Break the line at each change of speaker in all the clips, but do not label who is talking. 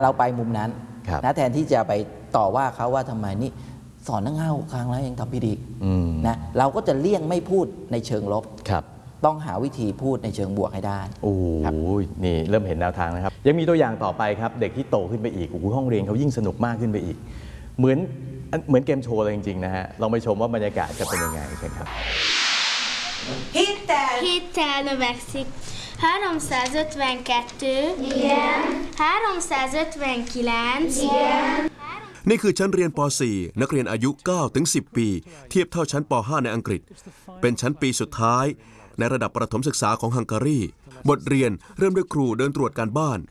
เราไปมุมนั้นนะแทนที่จะไปต่อว่าเขาว่าทำไมนี่สอนตั้ง5-6 ครั้งแล้วยังทำผิดอีกนะเราก็จะเลี่ยงไม่พูดในเชิงลบต้องหาวิธีพูดในเชิงบวกให้ได้
โอ้ยนี่เริ่มเห็นแนวทางนะครับยังมีตัวอย่างต่อไปครับเด็กที่โตขึ้นไปอีกห้องเรียนเขายิ่งสนุกมากขึ้นไปอีกเหมือนเกมโชว์เลยจริงๆนะฮะลองไปชมว่าบรรยากาศจะเป็นยังไงใช่ครับ
Héttel növekszik. 352. Igen. 359. Igen.
นี่คือชั้นเรียนป .4 นักเรียนอายุ 9-10 ปี เทียบเท่าชั้นป .5 ในอังกฤษเป็นชั้นปีสุดท้ายในระดับประถมศึกษาของฮังการีบทเรียนเริ่มด้วยครูเดินตรวจการบ้าน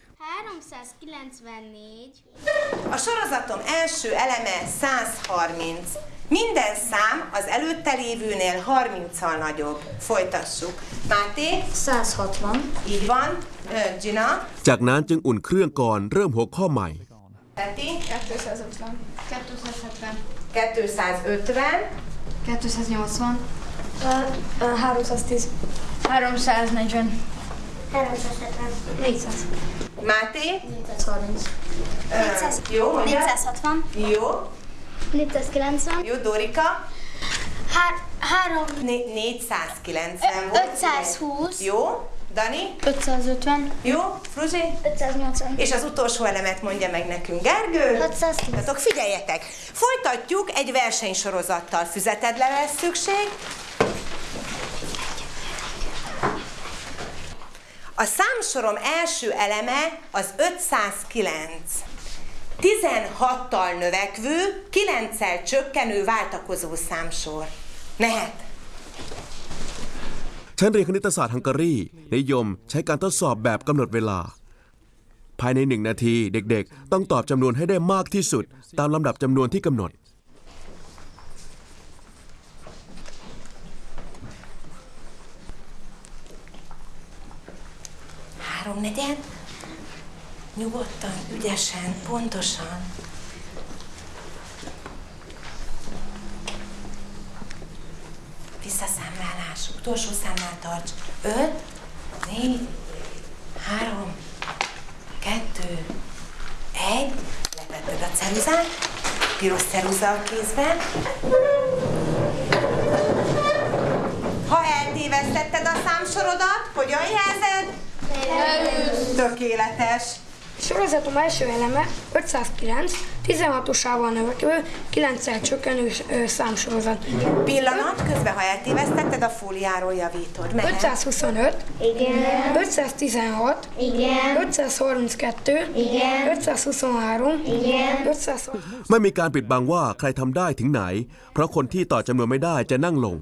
A sorozatom első eleme 130. Minden szám az előtte lévőnél 30-al nagyobb. Folytassuk. Máté?
160.
Így van. Gina?
จากนั้นจึงอุ่นเครื่องก่อนเริ่มหัวข้อใหม่
Peti?
250. 270.
250.
280. 310. 340. 370. 400.
Máté?
430.
Jó, mondja?
460.
Jó.
490.
Jó, Dorika? 490 volt.
520.
Jó. Dani?
550.
Jó. Fruzsi?
580.
És az utolsó elemet mondja meg nekünk Gergő.
610.
Figyeljetek! Folytatjuk egy versenysorozattal. Füzetedre lesz szükség. A számsorom első eleme az 509. 16-tal növekvő, 9-szel csökkenő váltakozó számsor. Mehet!
ชั้นเรียนคณิตศาสตร์ฮังการีนิยมใช้การทดสอบแบบกำหนดเวลาภายใน1 นาทีเด็กๆต้องตอบจำนวนให้ได้มากที่สุดตามลำดับจำนวนที่กำหนด
3/4. Nyugodtan, ügyesen, pontosan. Visszaszámlálás. Utolsó számnál tarts. 5, 4, 3, 2, 1. Letetted a ceruzát. Piros ceruza a kézben. Ha eltévesztetted a számsorodat, hogyan jelzed? Tökéletes.
Sorozatom első eleme 509, 16-osával növekvő, 9-szel csökkenő számsorozat.
Pillanat, közben ha eltévesztetted, a fóliáról javítod. Mehet.
525,
Igen.
516,
Igen.
532,
Igen.
523,
Igen.
500.
ไม่มีการปิดบังว่าใครทำได้ถึงไหนเพราะคนที่ต่อจำนวนไม่ได้จะนั่งลง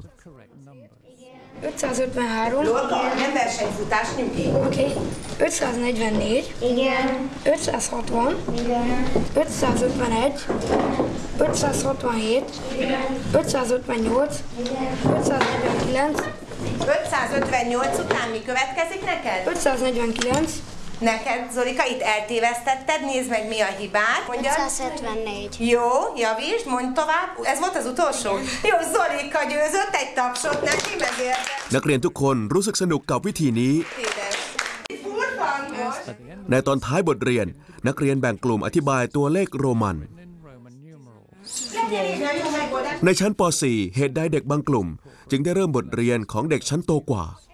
553,
Lorca, nem versenyfutás, nyugi.
oké, 544,
Igen.
560,
Igen.
551, 567, 558, 549,
558 után mi következik neked?
549,
Neked, Zolika, itt eltévesztetted, nézd meg mi a hibád. Mondjad.
574.
Jó, javítsd, mondd tovább. Ez volt az utolsó? Jó, Zolika győzött, egy tapsot neki, megérte.
นักเรียนทุกคนรู้สึกสนุกกับวิธีนี้
Édes. Furfangos.
ในตอนท้ายบทเรียนนักเรียนแบ่งกลุ่มอธิบายตัวเลขโรมันในชั้นป .4 เหตุใดเด็กบางกลุ่มจึงได้เริ่มบทเรียนของเด็กชั้นโตกว่า